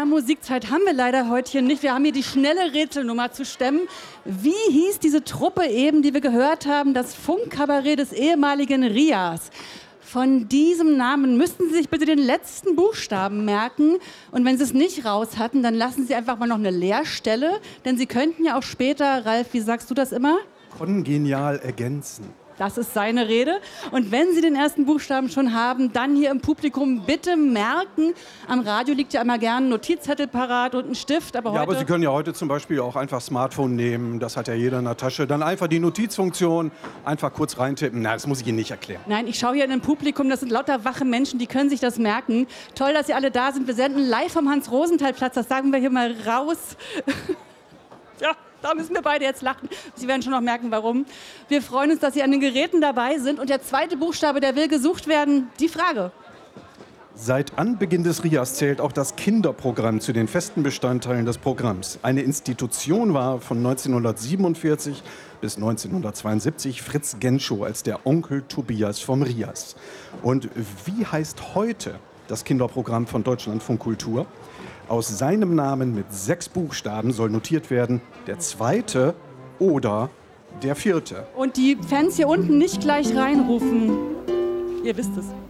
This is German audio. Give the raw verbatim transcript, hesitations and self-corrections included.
Musikzeit haben wir leider heute hier nicht. Wir haben hier die schnelle Rätselnummer zu stemmen. Wie hieß diese Truppe eben, die wir gehört haben, das Funkkabarett des ehemaligen Rias? Von diesem Namen müssten Sie sich bitte den letzten Buchstaben merken. Und wenn Sie es nicht raus hatten, dann lassen Sie einfach mal noch eine Leerstelle. Denn Sie könnten ja auch später, Ralf, wie sagst du das immer? Kongenial ergänzen. Das ist seine Rede. Und wenn Sie den ersten Buchstaben schon haben, dann hier im Publikum bitte merken. Am Radio liegt ja immer gerne ein Notizzettel parat und ein Stift. Aber, ja, heute aber Sie können ja heute zum Beispiel auch einfach Smartphone nehmen. Das hat ja jeder in der Tasche. Dann einfach die Notizfunktion, einfach kurz reintippen. Na, das muss ich Ihnen nicht erklären. Nein, ich schaue hier in ein Publikum, das sind lauter wache Menschen, die können sich das merken. Toll, dass Sie alle da sind. Wir senden live vom Hans-Rosenthal-Platz. Das sagen wir hier mal raus. Ja. Da müssen wir beide jetzt lachen. Sie werden schon noch merken, warum. Wir freuen uns, dass Sie an den Geräten dabei sind. Und der zweite Buchstabe, der will gesucht werden, die Frage. Seit Anbeginn des Rias zählt auch das Kinderprogramm zu den festen Bestandteilen des Programms. Eine Institution war von neunzehnhundertsiebenundvierzig bis neunzehnhundertzweiundsiebzig Fritz Genschow als der Onkel Tobias vom Rias. Und wie heißt heute das Kinderprogramm von Deutschlandfunk Kultur? Aus seinem Namen mit sechs Buchstaben soll notiert werden, der zweite oder der vierte. Und die Fans hier unten nicht gleich reinrufen. Ihr wisst es.